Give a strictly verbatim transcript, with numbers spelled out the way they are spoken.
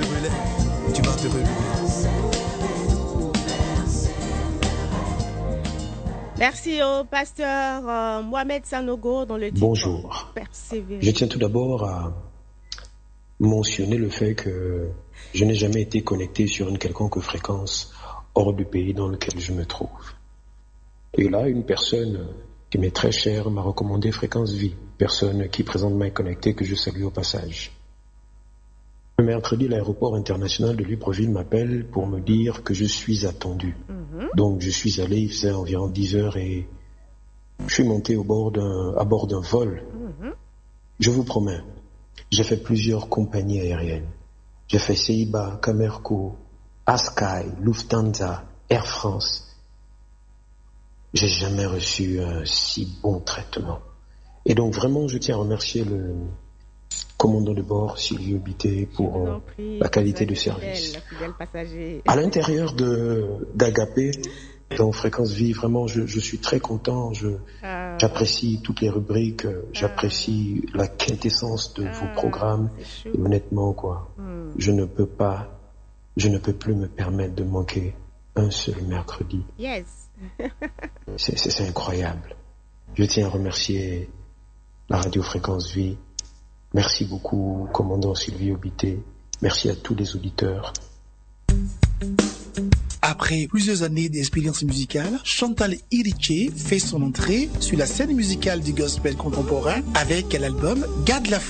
te relèves, tu vas te relever. Merci au pasteur euh, Mohamed Sanogo dans le titre. Bonjour. Persévérer. Je tiens tout d'abord à mentionner le fait que je n'ai jamais été connecté sur une quelconque fréquence hors du pays dans lequel je me trouve. Et là, une personne qui m'est très chère m'a recommandé Fréquence Vie, personne qui présentement est connectée que je salue au passage. Le mercredi, l'aéroport international de Libreville m'appelle pour me dire que je suis attendu. Mm-hmm. Donc je suis allé, il faisait environ dix heures et je suis monté au bord d'un, à bord d'un vol. Mm-hmm. Je vous promets, j'ai fait plusieurs compagnies aériennes. J'ai fait Ceiba, Camerco, Askai, Lufthansa, Air France. J'ai jamais reçu un si bon traitement. Et donc vraiment, je tiens à remercier le commandant de bord, Sylvie Obité, pour euh, prie, la qualité de service. Fidèle, à l'intérieur de d'Agapé, dans Fréquence Vie, vraiment, je, je suis très content. Je, ah. J'apprécie toutes les rubriques, j'apprécie ah. la quintessence de ah. vos programmes. Et honnêtement, quoi, hmm. je ne peux pas, je ne peux plus me permettre de manquer un seul mercredi. Yes. c'est, c'est, c'est incroyable. Je tiens à remercier la radio Fréquence Vie. Merci beaucoup, commandant Sylvie Obité. Merci à tous les auditeurs. Après plusieurs années d'expérience musicale, Chantal Iriche fait son entrée sur la scène musicale du gospel contemporain avec l'album Garde la foi.